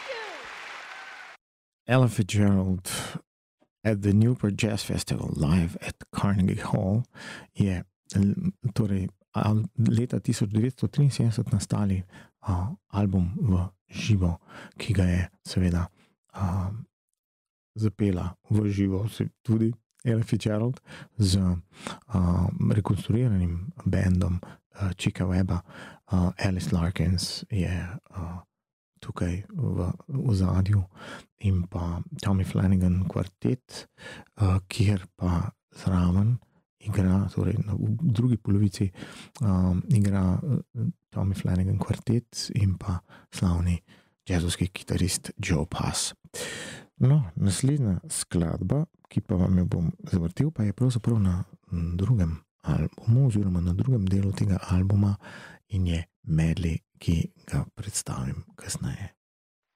Ella Fitzgerald at the Newport Jazz Festival live at Carnegie Hall je torej leta 1973 nastali album v živo, ki ga je seveda zapela v živo tudi Ella Fitzgerald z rekonstruiranim bandom Chicka Webba. Alice Larkins je tukaj v ozadju in pa Tommy Flanagan kvartet, kjer pa zraven igra, torej v drugi polovici igra Tommy Flanagan kvartet in pa slavni jazzovski kitarist Joe Pass. No, naslednja skladba, ki pa vam jo bom zavrtel, pa je pravzaprav na drugem albumu oziroma na drugem delu tega albuma in je medley, ki ga predstavim kasneje.